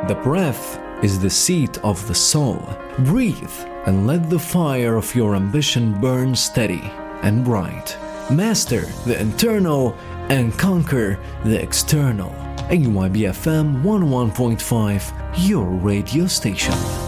The breath is the seat of the soul. Breathe and let the fire of your ambition burn steady and bright. Master the internal and conquer the external. AYB FM 101.5, your radio station.